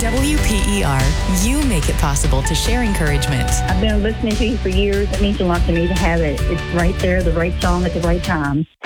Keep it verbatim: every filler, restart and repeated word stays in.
W P E R, you make it possible to share encouragement. I've been listening to you for years. It means a lot to me to have it. It's right there, the right song at the right time.